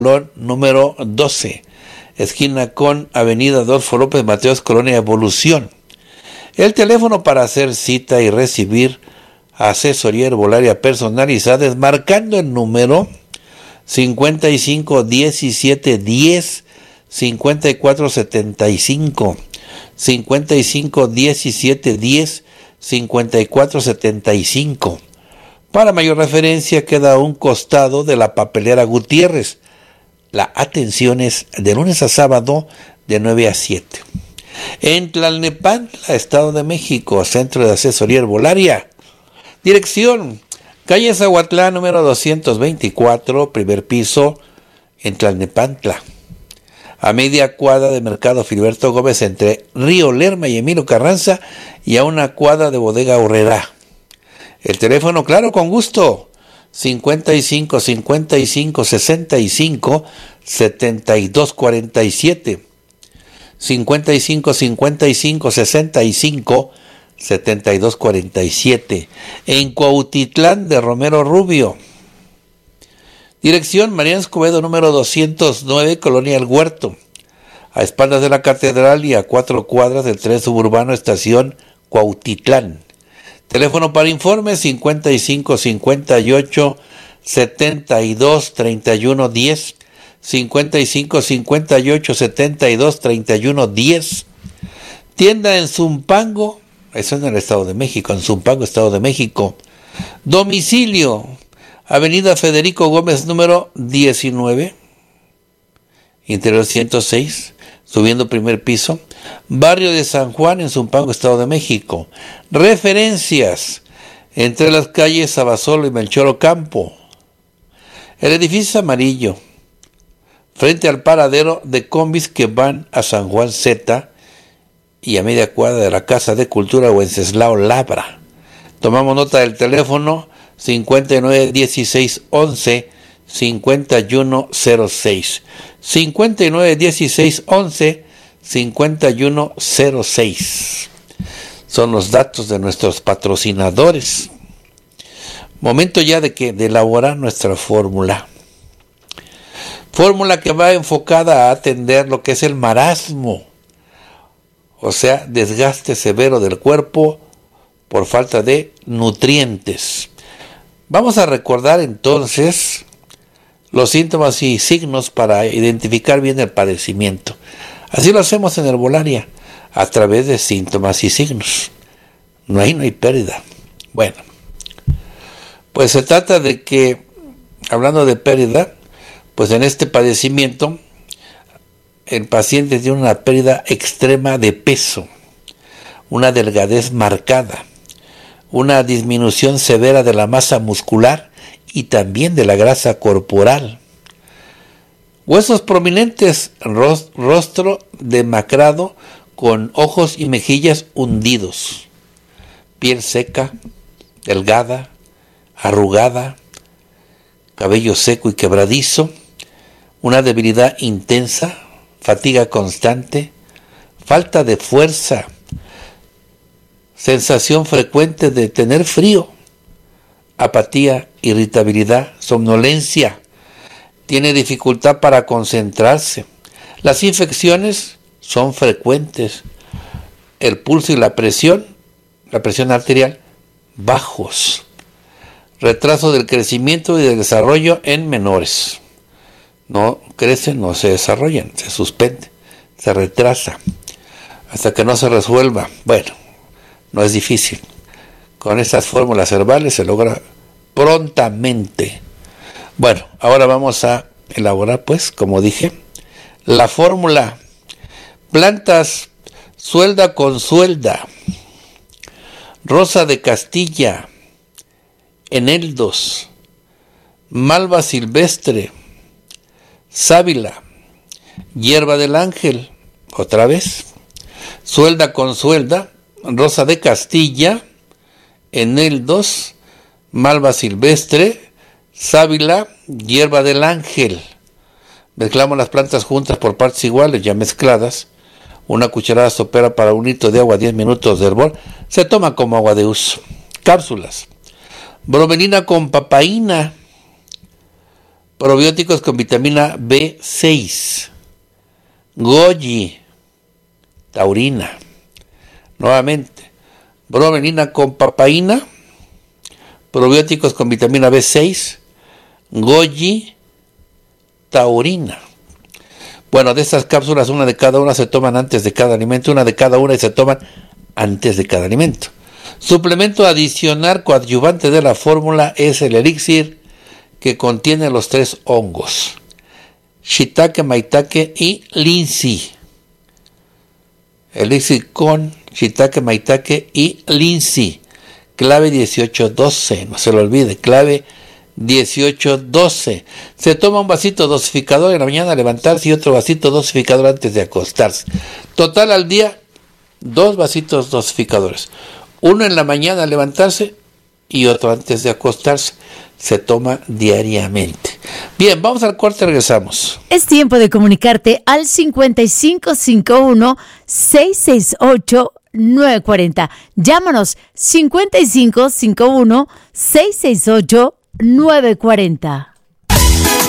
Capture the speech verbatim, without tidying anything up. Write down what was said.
número doce, esquina con Avenida Adolfo López Mateos, Colonia Evolución. El teléfono para hacer cita y recibir asesoría herbolaria personalizada es marcando el número cincuenta y cinco diecisiete diez cincuenta y cuatro setenta y cinco, cincuenta y cinco diecisiete diez cincuenta y cuatro setenta y cinco. Para mayor referencia queda a un costado de la papelera Gutiérrez. La atención es de lunes a sábado de nueve a siete. En Tlalnepantla, Estado de México, Centro de Asesoría Herbolaria. Dirección, calle Zahuatlán, número doscientos veinticuatro, primer piso, en Tlalnepantla. A media cuadra de Mercado Filiberto Gómez entre Río Lerma y Emilio Carranza y a una cuadra de Bodega Horrera. El teléfono, claro, con gusto, cincuenta y cinco cincuenta y cinco sesenta y cinco setenta y dos cuarenta y siete. cincuenta y cinco cincuenta y cinco sesenta y cinco setenta y dos cuarenta y siete. En Cuautitlán de Romero Rubio. Dirección Mariano Escobedo número doscientos nueve, Colonia El Huerto, a espaldas de la Catedral y a cuatro cuadras del tren suburbano Estación Cuautitlán. Teléfono para informes cincuenta y cinco cincuenta y ocho setenta y dos treinta y uno diez, cincuenta y cinco cincuenta y ocho setenta y dos treinta y uno diez. Tienda en Zumpango, eso es en el Estado de México, en Zumpango, Estado de México. Domicilio, Avenida Federico Gómez número diecinueve, interior ciento seis, subiendo primer piso, barrio de San Juan en Zumpango, Estado de México. Referencias, entre las calles Abasolo y Melchor Ocampo. El edificio es amarillo, frente al paradero de combis que van a San Juan Z y a media cuadra de la Casa de Cultura Wenceslao Labra. Tomamos nota del teléfono cincuenta y nueve dieciséis once cincuenta y uno cero seis, cincuenta y nueve dieciséis once cincuenta y uno cero seis. Son los datos de nuestros patrocinadores. Momento ya de que de elaborar nuestra fórmula. Fórmula que va enfocada a atender lo que es el marasmo, o sea, desgaste severo del cuerpo por falta de nutrientes. Vamos a recordar entonces los síntomas y signos para identificar bien el padecimiento. Así lo hacemos en Herbolaria, a través de síntomas y signos. No hay, no hay pérdida. Bueno, pues se trata de que, hablando de pérdida, pues en este padecimiento, el paciente tiene una pérdida extrema de peso, una delgadez marcada, una disminución severa de la masa muscular y también de la grasa corporal. Huesos prominentes, rostro demacrado con ojos y mejillas hundidos, piel seca, delgada, arrugada, cabello seco y quebradizo, una debilidad intensa, fatiga constante, falta de fuerza, sensación frecuente de tener frío, apatía, irritabilidad, somnolencia, tiene dificultad para concentrarse. Las infecciones son frecuentes. El pulso y la presión, la presión arterial, bajos. Retraso del crecimiento y del desarrollo en menores. No crecen, no se desarrollan, se suspende, se retrasa, hasta que no se resuelva. Bueno, no es difícil. Con estas fórmulas herbales se logra prontamente. Bueno, ahora vamos a elaborar, pues, como dije, la fórmula. Plantas, suelda con suelda, rosa de Castilla, eneldos, malva silvestre, sábila, hierba del ángel, otra vez, suelda con suelda, rosa de Castilla, eneldos, malva silvestre, sábila, hierba del ángel. Mezclamos las plantas juntas por partes iguales, ya mezcladas. Una cucharada sopera para un litro de agua, diez minutos de hervor. Se toma como agua de uso. Cápsulas. Bromelina con papaína probióticos con vitamina B seis, goji, taurina, nuevamente, bromelina con papaína, probióticos con vitamina B seis, goji, taurina. Bueno, de estas cápsulas, una de cada una se toman antes de cada alimento, una de cada una y se toman antes de cada alimento. Suplemento adicional coadyuvante de la fórmula es el elixir que contiene los tres hongos, shiitake, maitake y linsi. Elixir con shiitake, maitake y linsi. Clave dieciocho doce, no se lo olvide, clave dieciocho doce. Se toma un vasito dosificador en la mañana al levantarse y otro vasito dosificador antes de acostarse. Total al día, dos vasitos dosificadores. Uno en la mañana al levantarse y otro antes de acostarse. Se toma diariamente. Bien, vamos al corte, regresamos. Es tiempo de comunicarte al cincuenta y cinco cincuenta y uno, seiscientos sesenta y ocho, novecientos cuarenta. Llámanos cincuenta y cinco cincuenta y uno, seiscientos sesenta y ocho, novecientos cuarenta.